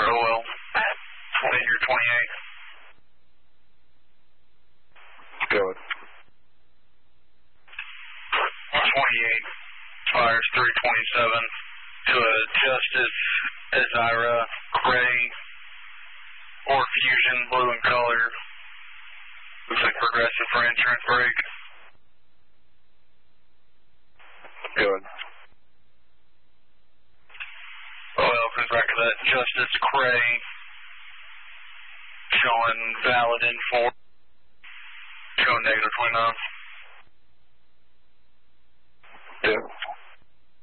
OL. 20 or 28. Good. 28 fires 327 to a Justice Azira Gray or Fusion blue in color. Looks like progressive for insurance break. Good. OL comes back to that Justice Gray showing valid in 4. Showing negative 29. Yeah.